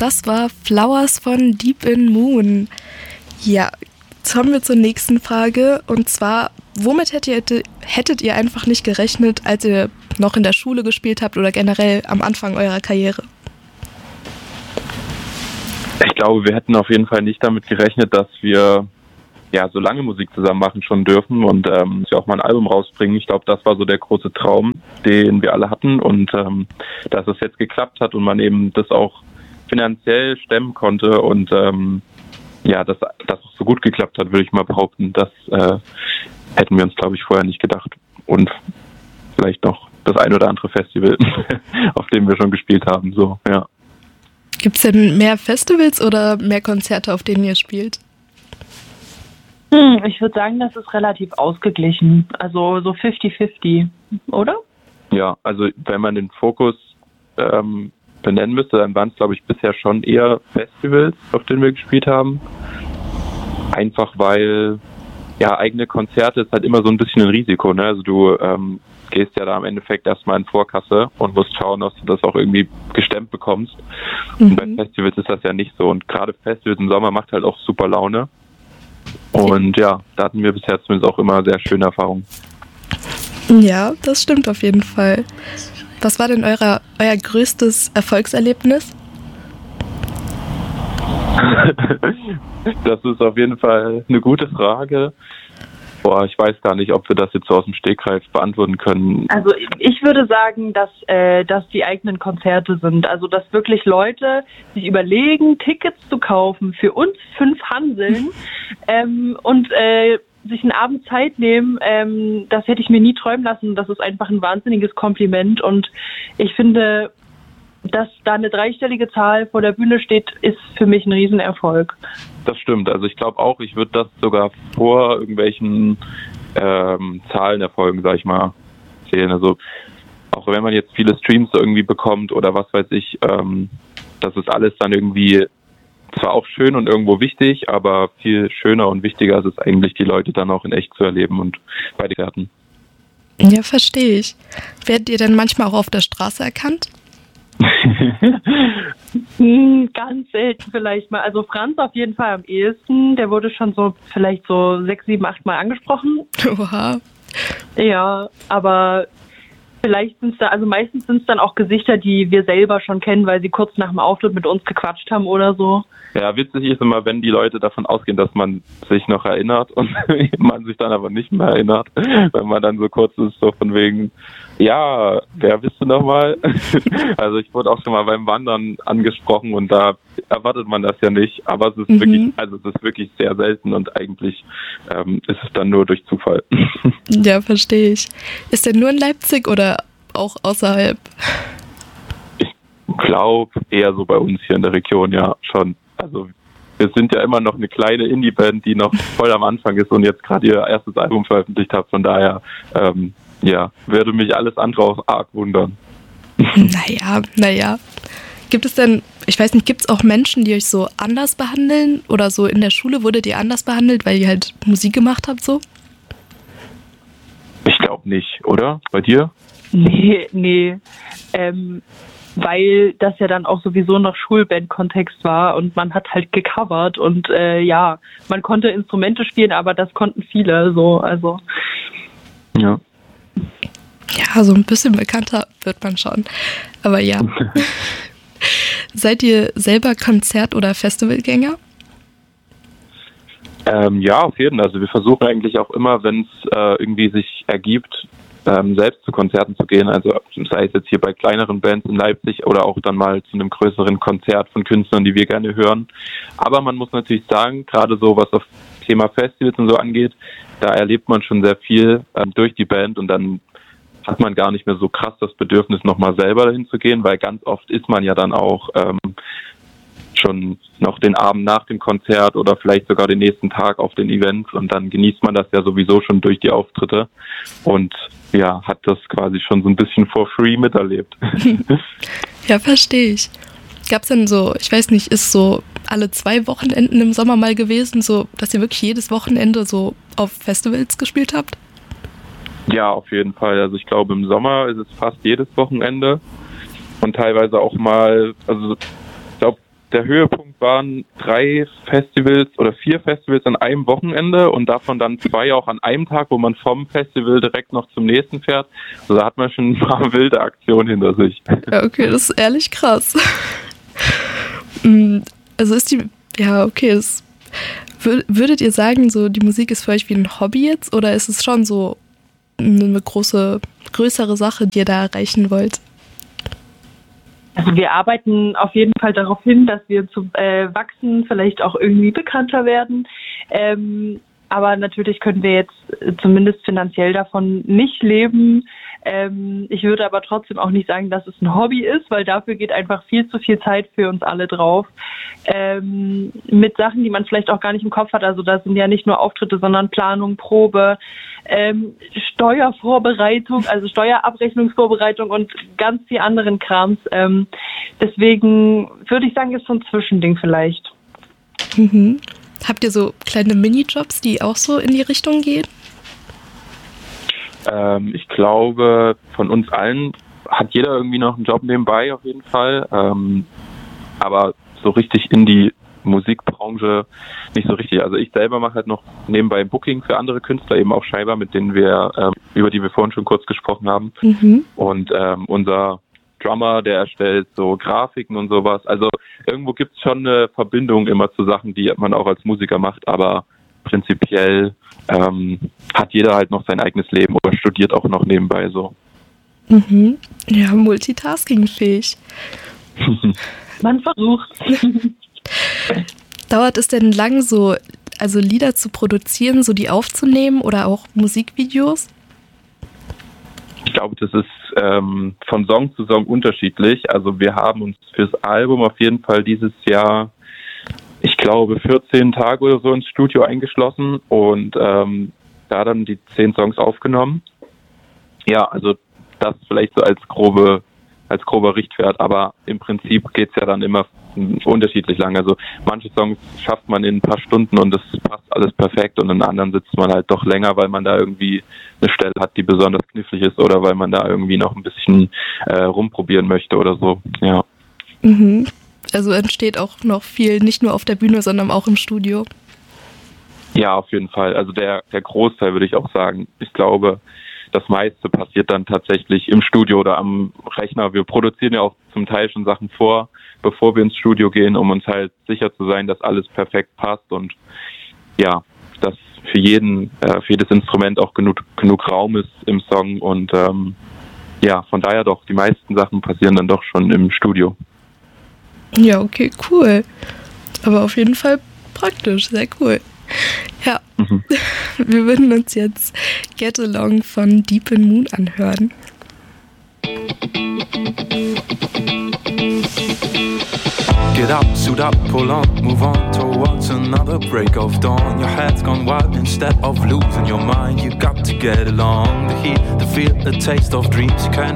Das war Flowers von Deep in Moon. Ja, jetzt kommen wir zur nächsten Frage. Und zwar, womit hättet ihr einfach nicht gerechnet, als ihr noch in der Schule gespielt habt oder generell am Anfang eurer Karriere? Ich glaube, wir hätten auf jeden Fall nicht damit gerechnet, dass wir so lange Musik zusammen machen schon dürfen und dass wir auch mal ein Album rausbringen. Ich glaube, das war so der große Traum, den wir alle hatten, und dass es jetzt geklappt hat und man eben das auch finanziell stemmen konnte und dass das auch so gut geklappt hat, würde ich mal behaupten. Das hätten wir uns, glaube ich, vorher nicht gedacht. Und vielleicht noch das ein oder andere Festival, auf dem wir schon gespielt haben. So, ja. Gibt es denn mehr Festivals oder mehr Konzerte, auf denen ihr spielt? Ich würde sagen, das ist relativ ausgeglichen. Also so 50-50, oder? Ja, also wenn man den Fokus benennen müsste, dann waren es, glaube ich, bisher schon eher Festivals, auf denen wir gespielt haben. Einfach weil eigene Konzerte ist halt immer so ein bisschen ein Risiko, ne? Also du gehst ja da im Endeffekt erstmal in Vorkasse und musst schauen, dass du das auch irgendwie gestemmt bekommst. Und bei Festivals ist das ja nicht so. Und gerade Festivals im Sommer macht halt auch super Laune. Und da hatten wir bisher zumindest auch immer sehr schöne Erfahrungen. Ja, das stimmt auf jeden Fall. Was war denn euer größtes Erfolgserlebnis? Das ist auf jeden Fall eine gute Frage. Ich weiß gar nicht, ob wir das jetzt so aus dem Stegreif beantworten können. Also ich würde sagen, dass die eigenen Konzerte sind. Also dass wirklich Leute sich überlegen, Tickets zu kaufen für uns 5 Hanseln und sich einen Abend Zeit nehmen. Das hätte ich mir nie träumen lassen. Das ist einfach ein wahnsinniges Kompliment. Und ich finde, dass da eine 3-stellige Zahl vor der Bühne steht, ist für mich ein Riesenerfolg. Das stimmt. Also ich glaube auch, ich würde das sogar vor irgendwelchen Zahlenerfolgen, sag ich mal, zählen. Also auch wenn man jetzt viele Streams irgendwie bekommt oder was weiß ich, das ist alles dann irgendwie zwar auch schön und irgendwo wichtig, aber viel schöner und wichtiger ist es eigentlich, die Leute dann auch in echt zu erleben und bei den Konzerten. Ja, verstehe ich. Werdet ihr denn manchmal auch auf der Straße erkannt? Ganz selten vielleicht mal. Also Franz auf jeden Fall am ehesten. Der wurde schon vielleicht 6, 7, 8 Mal angesprochen. Oha. Ja, aber vielleicht meistens sind es dann auch Gesichter, die wir selber schon kennen, weil sie kurz nach dem Auftritt mit uns gequatscht haben oder so. Ja, witzig ist immer, wenn die Leute davon ausgehen, dass man sich noch erinnert und man sich dann aber nicht mehr erinnert, wenn man dann so kurz ist, so von wegen, ja, wer bist du nochmal? Also ich wurde auch schon mal beim Wandern angesprochen und da erwartet man das ja nicht, aber es ist wirklich sehr selten und eigentlich ist es dann nur durch Zufall. Ja, verstehe ich. Ist der nur in Leipzig oder auch außerhalb? Ich glaube eher so bei uns hier in der Region, ja, schon. Also wir sind ja immer noch eine kleine Indie-Band, die noch voll am Anfang ist und jetzt gerade ihr erstes Album veröffentlicht hat. Von daher, würde mich alles andere auch arg wundern. Naja. Gibt es denn, ich weiß nicht, gibt es auch Menschen, die euch so anders behandeln? Oder so in der Schule wurdet ihr anders behandelt, weil ihr halt Musik gemacht habt so? Ich glaube nicht, oder? Bei dir? Nee. Weil das ja dann auch sowieso noch Schulband-Kontext war und man hat halt gecovert und man konnte Instrumente spielen, aber das konnten viele so, also. Ja. Ja, so ein bisschen bekannter wird man schon, aber ja. Seid ihr selber Konzert- oder Festivalgänger? Ja, auf jeden Fall. Also wir versuchen eigentlich auch immer, wenn es irgendwie sich ergibt, selbst zu Konzerten zu gehen, also sei es jetzt hier bei kleineren Bands in Leipzig oder auch dann mal zu einem größeren Konzert von Künstlern, die wir gerne hören. Aber man muss natürlich sagen, gerade so was auf Thema Festivals und so angeht, da erlebt man schon sehr viel durch die Band und dann hat man gar nicht mehr so krass das Bedürfnis, nochmal selber dahin zu gehen, weil ganz oft ist man ja dann auch schon noch den Abend nach dem Konzert oder vielleicht sogar den nächsten Tag auf den Events und dann genießt man das ja sowieso schon durch die Auftritte und hat das quasi schon so ein bisschen for free miterlebt. Ja, verstehe ich. Gab es denn so, ich weiß nicht, ist so alle 2 Wochenenden im Sommer mal gewesen, so dass ihr wirklich jedes Wochenende so auf Festivals gespielt habt? Ja, auf jeden Fall. Also ich glaube, im Sommer ist es fast jedes Wochenende und teilweise auch mal, also ich glaube, der Höhepunkt waren 3 Festivals oder 4 Festivals an einem Wochenende und davon dann 2 auch an einem Tag, wo man vom Festival direkt noch zum nächsten fährt. Also da hat man schon ein paar wilde Aktionen hinter sich. Ja, okay, das ist ehrlich krass. Also würdet ihr sagen, so die Musik ist für euch wie ein Hobby jetzt oder ist es schon so eine größere Sache, die ihr da erreichen wollt? Also wir arbeiten auf jeden Fall darauf hin, dass wir wachsen, vielleicht auch irgendwie bekannter werden. Aber natürlich können wir jetzt zumindest finanziell davon nicht leben. Ich würde aber trotzdem auch nicht sagen, dass es ein Hobby ist, weil dafür geht einfach viel zu viel Zeit für uns alle drauf. Mit Sachen, die man vielleicht auch gar nicht im Kopf hat. Also da sind ja nicht nur Auftritte, sondern Planung, Probe, Steuervorbereitung, also Steuerabrechnungsvorbereitung und ganz viel anderen Krams. Deswegen würde ich sagen, ist so ein Zwischending vielleicht. Mhm. Habt ihr so kleine Minijobs, die auch so in die Richtung gehen? Ich glaube, von uns allen hat jeder irgendwie noch einen Job nebenbei auf jeden Fall. Aber so richtig in die Musikbranche nicht so richtig. Also ich selber mache halt noch nebenbei Booking für andere Künstler, eben auch Scheiber, mit denen über die wir vorhin schon kurz gesprochen haben. Mhm. Und unser Drummer, der erstellt so Grafiken und sowas. Also irgendwo gibt es schon eine Verbindung immer zu Sachen, die man auch als Musiker macht, aber prinzipiell hat jeder halt noch sein eigenes Leben oder studiert auch noch nebenbei so. Mhm. Ja, multitaskingfähig. Man versucht. Dauert es denn lang so, also Lieder zu produzieren, so die aufzunehmen oder auch Musikvideos? Ich glaube, das ist von Song zu Song unterschiedlich. Also wir haben uns fürs Album auf jeden Fall dieses Jahr, ich glaube, 14 Tage oder so ins Studio eingeschlossen und da dann die 10 Songs aufgenommen. Ja, also das vielleicht so als grober Richtwert, aber im Prinzip geht's ja dann immer unterschiedlich lang. Also manche Songs schafft man in ein paar Stunden und das passt alles perfekt und in anderen sitzt man halt doch länger, weil man da irgendwie eine Stelle hat, die besonders knifflig ist oder weil man da irgendwie noch ein bisschen rumprobieren möchte oder so, ja. Mhm. Also entsteht auch noch viel, nicht nur auf der Bühne, sondern auch im Studio. Ja, auf jeden Fall. Also der Großteil würde ich auch sagen. Ich glaube, das meiste passiert dann tatsächlich im Studio oder am Rechner. Wir produzieren ja auch zum Teil schon Sachen vor, bevor wir ins Studio gehen, um uns halt sicher zu sein, dass alles perfekt passt und ja, dass für jedes Instrument auch genug Raum ist im Song und ja, von daher doch, die meisten Sachen passieren dann doch schon im Studio. Ja, okay, cool. Aber auf jeden Fall praktisch, sehr cool. Ja, Wir würden uns jetzt Get Along von Deep in Moon anhören. Get up, suit up, pull on, move on towards another break of dawn. Your head's gone wild instead of losing your mind. You got to get along, the heat, the feel, the taste of dreams. You can